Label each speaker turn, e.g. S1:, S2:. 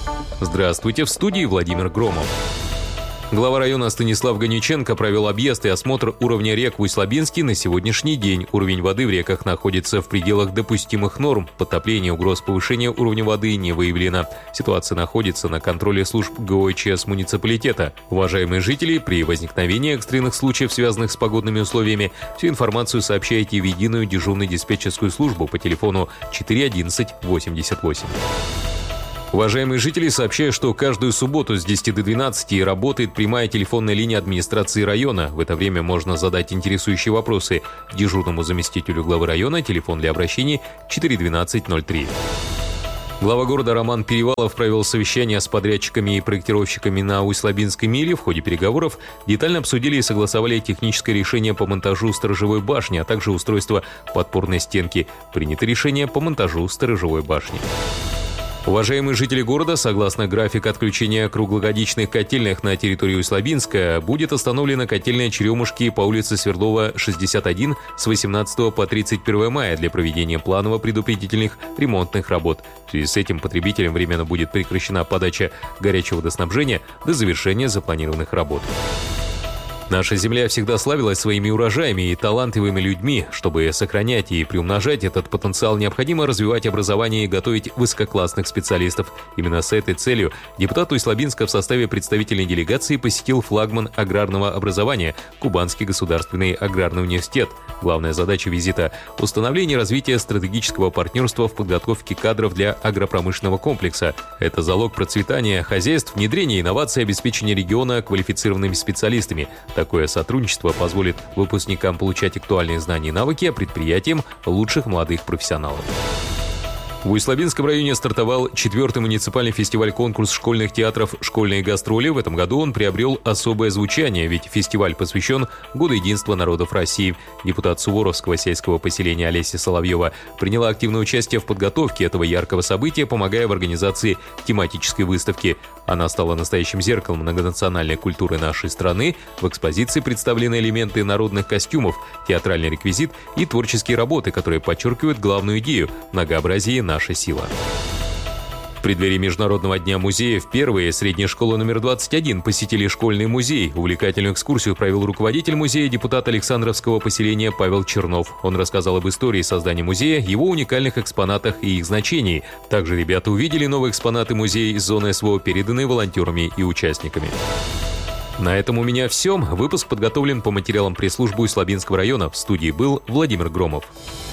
S1: Здравствуйте, в студии Владимир Громов. Глава района Станислав Ганиченко провел объезд и осмотр уровня рек в Усть-Лабинске. На сегодняшний день уровень воды в реках находится в пределах допустимых норм. Подтопления, угроз повышения уровня воды не выявлено. Ситуация находится на контроле служб ГОЧС муниципалитета. Уважаемые жители, при возникновении экстренных случаев, связанных с погодными условиями, всю информацию сообщайте в единую дежурную диспетчерскую службу по телефону 41188. Уважаемые жители, сообщаю, что каждую субботу с 10 до 12 работает прямая телефонная линия администрации района. В это время можно задать интересующие вопросы дежурному заместителю главы района, телефон для обращений 41203. Глава города Роман Перевалов провел совещание с подрядчиками и проектировщиками на Усть-Лабинской миле. В ходе переговоров детально обсудили и согласовали техническое решение по монтажу сторожевой башни, а также устройство подпорной стенки. Принято решение по монтажу сторожевой башни. Уважаемые жители города, согласно графику отключения круглогодичных котельных на территории Усть-Лабинска, будет остановлена котельная Черемушки по улице Свердлова, 61 с 18 по 31 мая для проведения планово-предупредительных ремонтных работ. В связи с этим потребителям временно будет прекращена подача горячего водоснабжения до завершения запланированных работ. Наша земля всегда славилась своими урожаями и талантливыми людьми. Чтобы сохранять и приумножать этот потенциал, необходимо развивать образование и готовить высококлассных специалистов. Именно с этой целью депутат Усть-Лабинска в составе представительной делегации посетил флагман аграрного образования – Кубанский государственный аграрный университет. Главная задача визита – установление и развитие стратегического партнерства в подготовке кадров для агропромышленного комплекса. Это залог процветания хозяйств, внедрения инноваций, обеспечения региона квалифицированными специалистами. Такое сотрудничество позволит выпускникам получать актуальные знания и навыки, а предприятиям – лучших молодых профессионалов. В Усть-Лабинском районе стартовал 4-й муниципальный фестиваль-конкурс школьных театров «Школьные гастроли». В этом году он приобрел особое звучание, ведь фестиваль посвящен Году единства народов России. Депутат Суворовского сельского поселения Олеся Соловьева приняла активное участие в подготовке этого яркого события, помогая в организации тематической выставки. Она стала настоящим зеркалом многонациональной культуры нашей страны. В экспозиции представлены элементы народных костюмов, театральный реквизит и творческие работы, которые подчеркивают главную идею – многообразие наша сила. В преддверии Международного дня музеев первые средняя школа номер 21 посетили школьный музей. Увлекательную экскурсию провел руководитель музея, депутат Александровского поселения Павел Чернов. Он рассказал об истории создания музея, его уникальных экспонатах и их значении. Также ребята увидели новые экспонаты музея из зоны СВО, переданные волонтерами и участниками. На этом у меня все. Выпуск подготовлен по материалам пресс-службы Усть-Лабинского района. В студии был Владимир Громов.